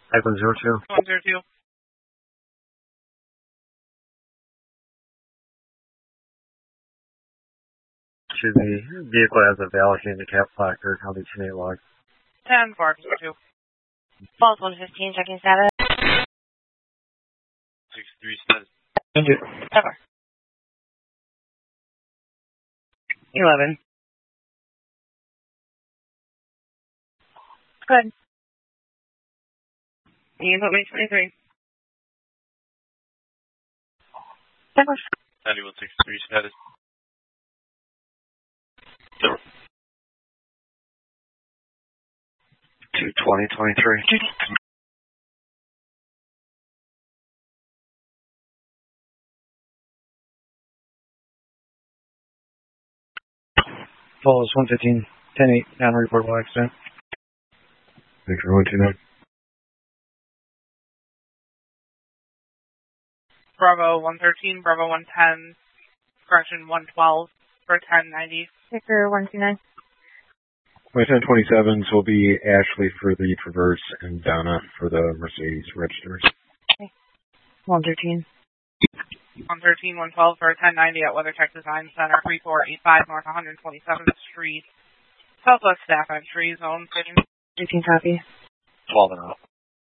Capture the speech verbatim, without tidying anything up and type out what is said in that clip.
five one zero two. one zero two. To the vehicle has a valid handicap placard. How did you log? ten four zero two. Falls one fifteen, checking status. six three status. Thank you. Cover. eleven. Good. You can put me twenty-three. Cover. ninety-one six three status. two twenty twenty-three. Falls one fifteen, ten eight, non-reportable accident. Victor one two nine. Bravo one thirteen, Bravo one ten, correction one twelve for ten ninety. Victor one two nine. ten twenty-sevens will be Ashley for the Traverse and Donna for the Mercedes registers. Okay. one thirteen. one thirteen, one twelve for ten ninety at WeatherTech Design Center, three four eight five North one hundred twenty-seventh Street, Southwest Staff Entry, Zone fifteen. fifteen copy. twelve and up.